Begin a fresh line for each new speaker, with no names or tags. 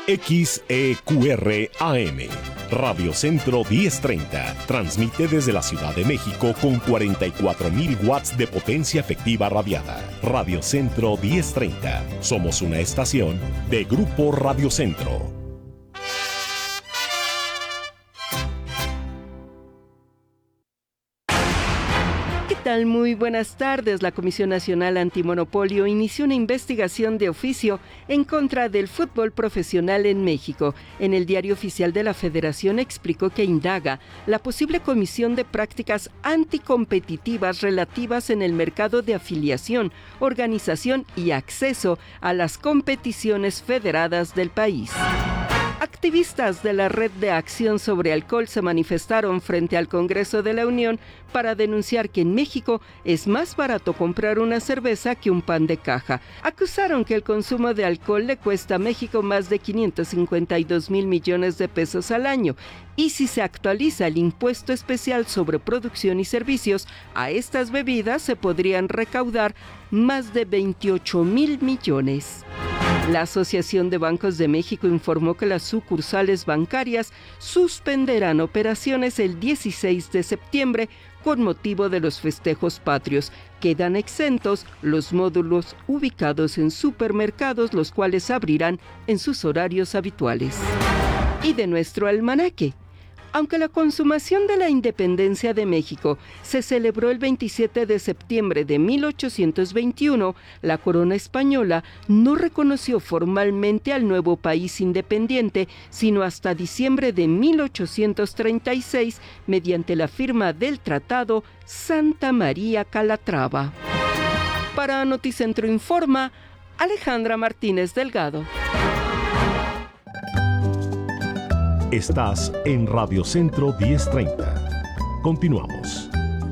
XEQR AM, Radio Centro 1030, transmite desde la Ciudad de México con 44.000 watts de potencia efectiva radiada. Radio Centro 1030, somos una estación de Grupo Radio Centro.
¿Qué tal? Muy buenas tardes. La Comisión Nacional Antimonopolio inició una investigación de oficio en contra del fútbol profesional en México. En el Diario Oficial de la Federación explicó que indaga la posible comisión de prácticas anticompetitivas relativas en el mercado de afiliación, organización y acceso a las competiciones federadas del país. Activistas de la Red de Acción sobre Alcohol se manifestaron frente al Congreso de la Unión para denunciar que en México es más barato comprar una cerveza que un pan de caja. Acusaron que el consumo de alcohol le cuesta a México más de 552,000 millones de pesos al año. Y si se actualiza el impuesto especial sobre producción y servicios, a estas bebidas se podrían recaudar más de 28,000 millones. La Asociación de Bancos de México informó que las sucursales bancarias suspenderán operaciones el 16 de septiembre con motivo de los festejos patrios. Quedan exentos los módulos ubicados en supermercados, los cuales abrirán en sus horarios habituales. Y de nuestro almanaque. Aunque la consumación de la independencia de México se celebró el 27 de septiembre de 1821, la corona española no reconoció formalmente al nuevo país independiente, sino hasta diciembre de 1836, mediante la firma del Tratado Santa María Calatrava. Para Noticentro Informa, Alejandra Martínez Delgado.
Estás en Radio Centro 1030. Continuamos.